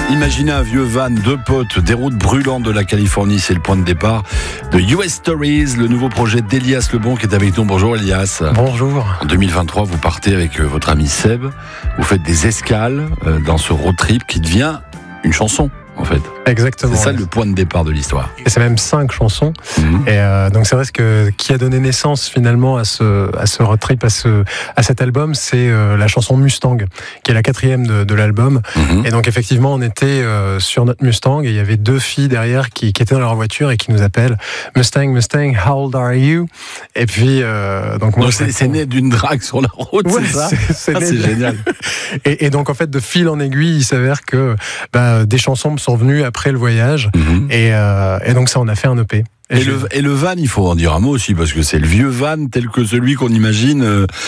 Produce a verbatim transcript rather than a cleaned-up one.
Imaginez un vieux van, deux potes, des routes brûlantes de la Californie, c'est le point de départ de U S Stories, le nouveau projet d'Elias Lebon qui est avec nous. Bonjour Elias. Bonjour. En deux mille vingt-trois, vous partez avec votre ami Seb, vous faites des escales dans ce road trip qui devient une chanson en fait. Exactement. C'est ça le point de départ de l'histoire. Et c'est même cinq chansons. Mmh. Et euh, donc c'est vrai que qui a donné naissance finalement à ce à ce road trip, à ce à cet album, c'est euh, la chanson Mustang, qui est la quatrième de, de l'album. Mmh. Et donc effectivement, on était euh, sur notre Mustang et il y avait deux filles derrière qui, qui étaient dans leur voiture et qui nous appellent Mustang, Mustang, how old are you? Et puis euh, donc moi, donc c'est, c'est né d'une drague sur la route, ouais, c'est ça? C'est, c'est, ah, c'est génial. et, et donc en fait, de fil en aiguille, il s'avère que bah, des chansons me sont venues après le voyage. Mmh. Et, euh, et donc ça, on a fait un E P. Et, et, je... le, et le van, il faut en dire un mot aussi, parce que c'est le vieux van tel que celui qu'on imagine. Euh,